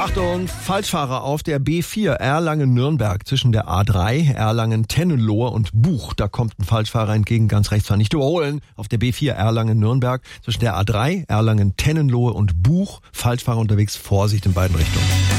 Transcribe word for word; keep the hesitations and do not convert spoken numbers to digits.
Achtung, Falschfahrer auf der B vier Erlangen-Nürnberg zwischen der A drei Erlangen-Tennenlohe und Buch. Da kommt ein Falschfahrer entgegen, ganz rechts fahren, nicht überholen. Auf der B vier Erlangen-Nürnberg zwischen der A drei Erlangen-Tennenlohe und Buch. Falschfahrer unterwegs, Vorsicht in beiden Richtungen.